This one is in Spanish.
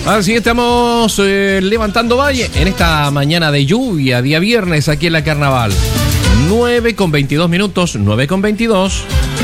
Así estamos levantando valle en esta mañana de lluvia, día viernes aquí en la Carnaval. 9:22 minutos, 9:22.